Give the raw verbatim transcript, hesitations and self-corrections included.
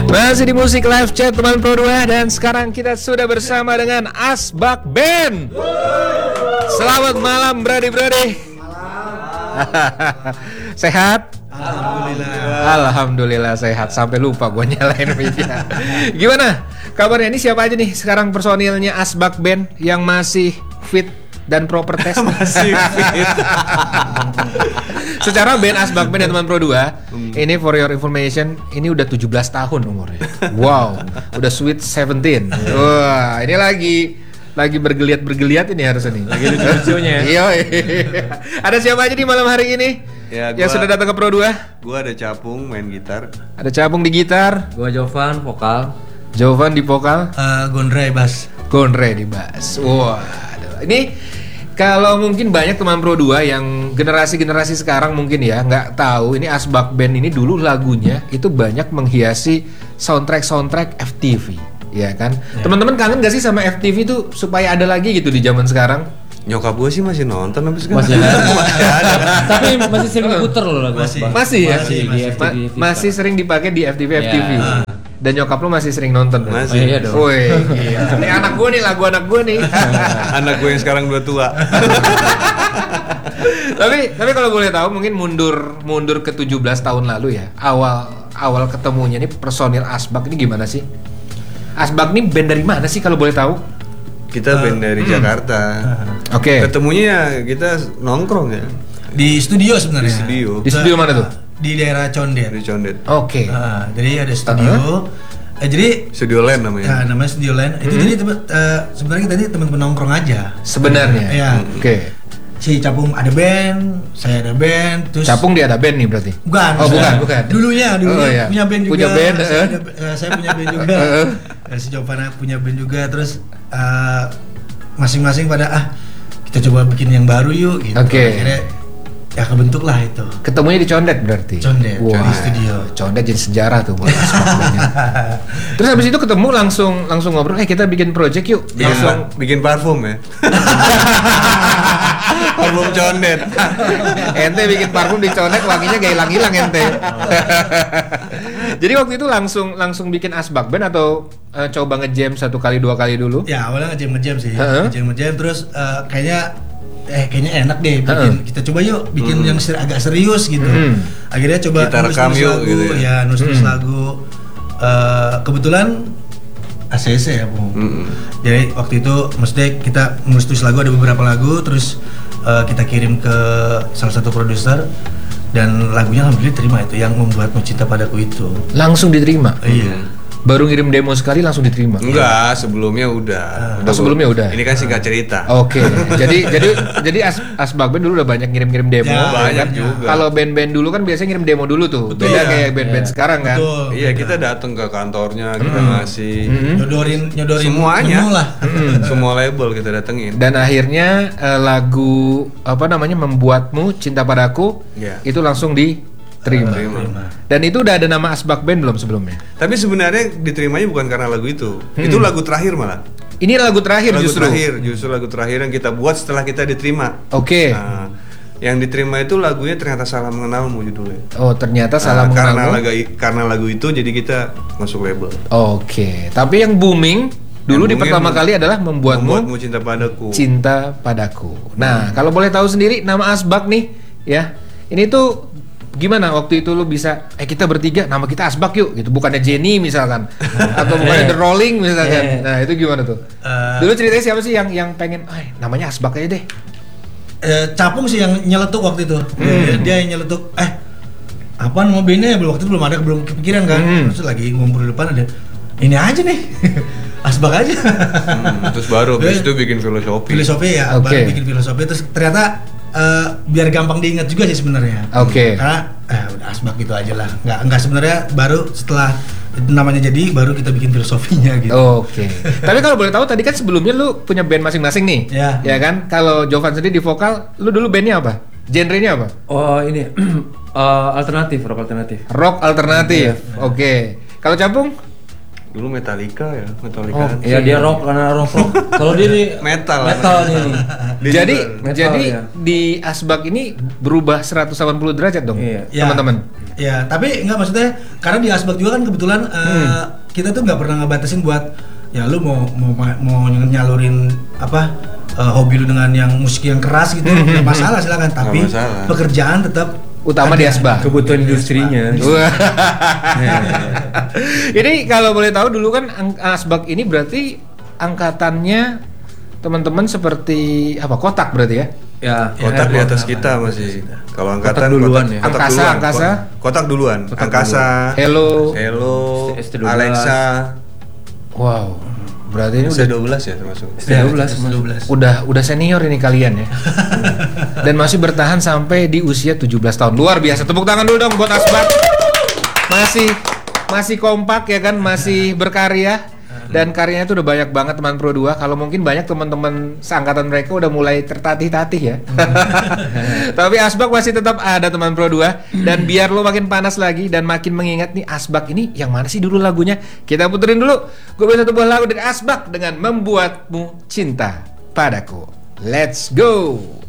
Masih di Musik Live Chat teman Pro dua. Dan sekarang kita sudah bersama dengan Asbak Band. Selamat malam brade-brade. Sehat? Alhamdulillah. Alhamdulillah sehat. Sampai lupa gue nyalain media. Gimana kabarnya? Ini siapa aja nih sekarang personilnya Asbak Band yang masih fit dan proper test? Masih fit. Secara band Asbak Band ya teman Pro dua, hmm. ini for your information, ini udah tujuh belas tahun umurnya. Wow, udah sweet seventeen. Wah, ini lagi lagi bergeliat-bergeliat ini harusnya nih. Lagi lucu-lucunya. Iya. Ada siapa aja di malam hari ini? Ya, gua, yang sudah datang ke Pro dua? Gua ada Capung main gitar. Ada Capung di gitar. Gua Jovan vokal. Jovan di vokal. Uh, Gondre bass. Gondre di bass. Wah, ini kalau mungkin banyak teman Pro dua yang generasi-generasi sekarang mungkin ya nggak tahu ini Asbak Band ini dulu lagunya itu banyak menghiasi soundtrack-soundtrack F T V, ya kan? Ya. Teman-teman kangen gak sih sama F T V tuh supaya ada lagi gitu di zaman sekarang? Nyokap gue sih masih nonton sampai sekarang. Masih ada. masih ada. Tapi masih sering puter loh lagu masih, Asbak. Masih ya? Masih, masih, Ma- masih, masih sering dipakai di F T V F T V. Ya. Dan nyokap lu masih sering nonton? Masih. Oh, iya dong. Woi, ini anak gue nih, lagu anak gue nih. Anak gue yang sekarang udah tua. tapi tapi kalau boleh tahu mungkin mundur mundur ke tujuh belas tahun lalu ya. Awal awal ketemunya nih personil Asbak ini gimana sih? Asbak nih band dari mana sih kalau boleh tahu? Kita band dari hmm. Jakarta. Oke. Okay. Ketemunya ya kita nongkrong ya. Di studio sebenarnya. Di studio. Di studio mana tuh? Di daerah Condet. Di Condet. Oke. Okay. Uh, jadi ada studio. Uh-huh. Eh, jadi Studio Land namanya. Ya, namanya Studio Land. Itu mm-hmm. jadi uh, sebenarnya kita ini teman-teman nongkrong aja. Sebenarnya. Ya. Oke. Okay. Si Capung ada band, saya ada band, terus Capung dia ada band nih berarti? Bukan. Oh, bukan, bukan. Dulunya, dulunya oh, iya. punya band juga. Punya band, saya, uh. ada, uh, saya punya band juga. uh, si Jovana punya band juga, terus uh, masing-masing pada ah kita coba bikin yang baru yuk gitu. Oke. Okay. Akhirnya ya kebentuk lah itu. Ketemunya di Condet berarti? Condet, wow. di studio. Condet jadi sejarah tuh buat Asbak Bandnya. Terus habis itu ketemu langsung langsung ngobrol, eh kita bikin project yuk. Bikin, langsung bikin parfum ya. Parfum Condet. Ente bikin parfum di Condet wanginya gak hilang-hilang ente. Jadi waktu itu langsung langsung bikin Asbak Band atau uh, coba nge-jam satu kali dua kali dulu? Ya awalnya nge-jam nge-jam sih. Uh-huh. Nge-jam nge-jam terus uh, kayaknya eh kayaknya enak deh bikin uh-huh. kita coba yuk bikin hmm. yang ser- agak serius gitu. Hmm. Akhirnya coba kita rekam yuk lagu, gitu ya. Ya nulis hmm. lagu. Uh, kebetulan A C C ya, Bu. Hmm. Jadi waktu itu maksudnya kita nulis lagu, ada beberapa lagu, terus uh, kita kirim ke salah satu produser dan lagunya alhamdulillah terima, itu yang membuatmu cinta padaku itu. Langsung diterima? Uh, iya. Baru ngirim demo sekali langsung diterima? Enggak, sebelumnya udah. Uh, oh, sebelumnya udah. Ini kan singkat cerita. Oke. Okay. jadi jadi jadi As, Asbak Band dulu udah banyak ngirim-ngirim demo. Ya, banyak kan? juga. Kalau band-band dulu kan biasanya ngirim demo dulu tuh. Betul, beda ya. kayak band-band ya. Sekarang kan. Betul, iya, beda. Kita datang ke kantornya, kita hmm. ngasih hmm. nyodorin nyodorin semuanya lah. Hmm. Semua label kita datengin. Dan akhirnya uh, lagu apa namanya Membuatmu Cinta Padaku ya. Itu langsung di Terima. Terima. Dan itu udah ada nama Asbak Band belum sebelumnya? Tapi sebenarnya diterimanya bukan karena lagu itu. Hmm. Itu lagu terakhir malah. Ini lagu terakhir lagu justru. terakhir, justru lagu terakhir yang kita buat setelah kita diterima. Oke. Okay. Nah, yang diterima itu lagunya ternyata Salah Mengenalmu judulnya. Oh, ternyata Salah nah, Mengenalmu. Karena lagu karena lagu itu jadi kita masuk label. Oke. Okay. Tapi yang booming dulu yang di pertama kali adalah Membuatmu, Membuatmu Cinta Padaku. Cinta Padaku. Nah, hmm. kalau boleh tahu sendiri nama Asbak nih, ya. Ini tuh gimana waktu itu lu bisa eh kita bertiga nama kita Asbak yuk gitu, bukannya Jenny misalkan atau bukannya The Rolling misalkan. Nah itu gimana tuh? Uh, dulu ceritanya siapa sih yang yang pengen eh namanya Asbak aja deh? Eh, Capung sih yang nyeletuk waktu itu. Hmm. Dia, dia yang nyeletuk eh apa nama bandnya, waktu itu belum ada, belum kepikiran kan. Hmm. Terus lagi ngumpul di depan ada ini aja nih. Asbak aja. Hmm, terus baru habis itu bikin filosofi. Filosofi ya, okay. Baru bikin filosofi terus ternyata Uh, biar gampang diingat juga sih sebenarnya. Oke. Okay. Karena eh udah Asbak gitu aja lah. Nggak nggak sebenarnya baru setelah namanya jadi baru kita bikin filosofinya gitu. Oke. Okay. Tapi kalau boleh tahu tadi kan sebelumnya lu punya band masing-masing nih. Ya. Ya kan? Kalau Jovan sendiri di vokal, lu dulu bandnya apa? Genrenya apa? Oh ini uh, alternatif, rock alternatif. Rock alternatif. Yeah. Oke. Okay. Kalau Capung? Dulu Metallica ya, Metallica. Oh, kan. iya dia rock karena rock rock. Kalau dia nih Metal. metal dia nih. Dia Jadi juga- Metal, jadi ya. di Asbak ini berubah seratus delapan puluh derajat dong, Iya. Ya. teman-teman. Ya, tapi enggak maksudnya karena di Asbak juga kan kebetulan eh, kita tuh nggak pernah ngebatasin buat ya lu mau mau mau nyalurin apa eh, hobi lu dengan yang musik yang keras gitu nggak masalah silakan, tapi masalah. pekerjaan tetap Utama ada. di Asbak. Kebutuhan industrinya. Wah. Ini kalau boleh tahu dulu kan ang- Asbak ini berarti angkatannya teman-teman seperti apa? Kotak berarti ya? Ya, Kotak ya, di atas Kotak. kita masih. Kalau angkatan duluan kotak, ya. kotak Angkasa, duluan. angkasa. Ko- Kotak duluan. Kotak angkasa. Hello. Hello. S T dua belas. Alexa. Wow. Berarti ini S udah dua belas ya termasuk. Ya, dua belas, dua belas. udah udah senior ini kalian ya. Dan masih bertahan sampai di usia tujuh belas tahun. Luar biasa. Tepuk tangan dulu dong buat Asbak. Masih masih kompak ya kan, masih berkarya. Dan karyanya itu udah banyak banget teman Pro dua. Kalau mungkin banyak teman-teman seangkatan mereka udah mulai tertatih-tatih ya. Tapi Asbak masih tetap ada teman Pro dua. Dan biar lo makin panas lagi dan makin mengingat nih Asbak ini yang mana sih dulu lagunya, kita puterin dulu. Gue bisa satu buah lagu dari Asbak dengan Membuatmu Cinta Padaku. Let's go.